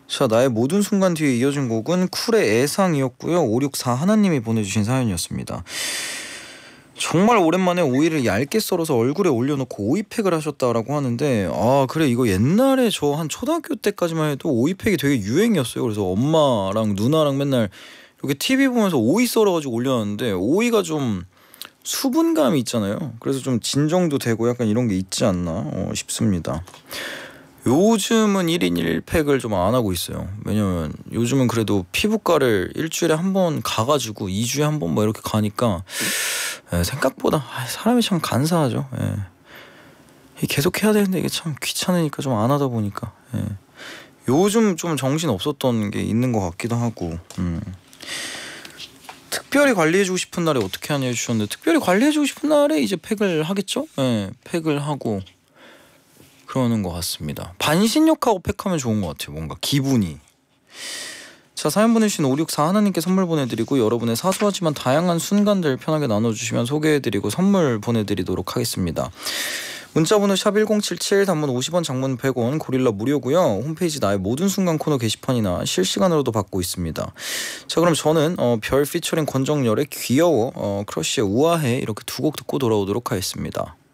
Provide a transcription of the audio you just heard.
자, 나의 모든 순간 뒤에 이어진 곡은 쿨의 애상이었고요. 564 하나님이 보내주신 사연이었습니다. 정말 오랜만에 오이를 얇게 썰어서 얼굴에 올려놓고 오이팩을 하셨다라고 하는데, 아 그래, 이거 옛날에 저 한 초등학교 때까지만 해도 오이팩이 되게 유행이었어요. 그래서 엄마랑 누나랑 맨날 이렇게 TV 보면서 오이 썰어가지고 올렸는데, 오이가 좀 수분감이 있잖아요. 그래서 좀 진정도 되고 약간 이런 게 있지 않나 싶습니다. 요즘은 1인 1팩을 좀 안 하고 있어요. 왜냐면 요즘은 그래도 피부과를 일주일에 한 번 가가지고 2주에 한 번 뭐 이렇게 가니까 생각보다 사람이 참 간사하죠. 계속 해야 되는데 이게 참 귀찮으니까 좀 안 하다 보니까 요즘 좀 정신 없었던 게 있는 것 같기도 하고. 특별히 관리해주고 싶은 날에 어떻게 하냐 해주셨는데, 특별히 관리해주고 싶은 날에 이제 팩을 하겠죠? 팩을 하고 그러는 것 같습니다. 반신욕하고 팩하면 좋은 것 같아요. 뭔가 기분이. 자, 사연 보내주신 564 하나님께 선물 보내드리고, 여러분의 사소하지만 다양한 순간들 편하게 나눠주시면 소개해드리고 선물 보내드리도록 하겠습니다. 문자번호 샵1077, 단문 50원, 장문 100원, 고릴라 무료고요. 홈페이지 나의 모든 순간 코너 게시판이나 실시간으로도 받고 있습니다. 자, 그럼 저는 별 피처링 권정열의 귀여워, 크러쉬의 우아해 이렇게 두 곡 듣고 돌아오도록 하겠습니다.